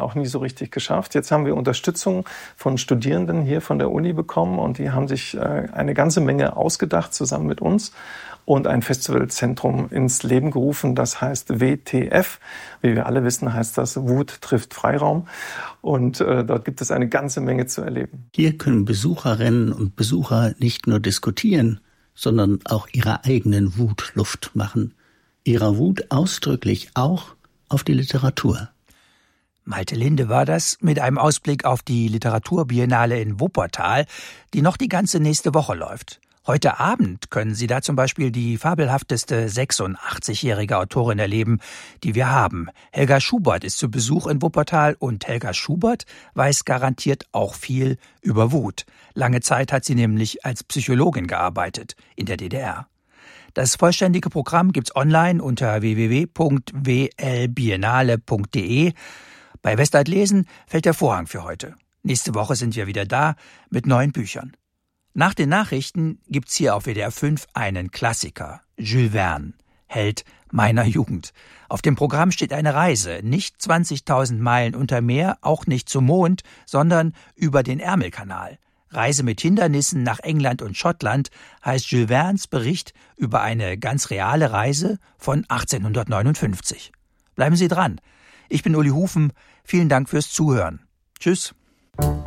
auch nie so richtig geschafft. Jetzt haben wir Unterstützung von Studierenden hier von der Uni bekommen und die haben sich eine ganze Menge ausgedacht zusammen mit uns und ein Festivalzentrum ins Leben gerufen, das heißt WTF. Wie wir alle wissen, heißt das Wut trifft Freiraum und dort gibt es eine ganze Menge zu erleben. Hier können Besucherinnen und Besucher nicht nur diskutieren, sondern auch ihrer eigenen Wut Luft machen. Ihrer Wut ausdrücklich auch auf die Literatur. Malte Linde war das mit einem Ausblick auf die Literaturbiennale in Wuppertal, die noch die ganze nächste Woche läuft. Heute Abend können Sie da zum Beispiel die fabelhafteste 86-jährige Autorin erleben, die wir haben. Helga Schubert ist zu Besuch in Wuppertal und Helga Schubert weiß garantiert auch viel über Wut. Lange Zeit hat sie nämlich als Psychologin gearbeitet in der DDR. Das vollständige Programm gibt's online unter www.wlbiennale.de. Bei Westart Lesen fällt der Vorhang für heute. Nächste Woche sind wir wieder da mit neuen Büchern. Nach den Nachrichten gibt's hier auf WDR 5 einen Klassiker, Jules Verne, Held meiner Jugend. Auf dem Programm steht eine Reise, nicht 20.000 Meilen unter Meer, auch nicht zum Mond, sondern über den Ärmelkanal. Reise mit Hindernissen nach England und Schottland heißt Jules Vernes Bericht über eine ganz reale Reise von 1859. Bleiben Sie dran. Ich bin Uli Hufen. Vielen Dank fürs Zuhören. Tschüss.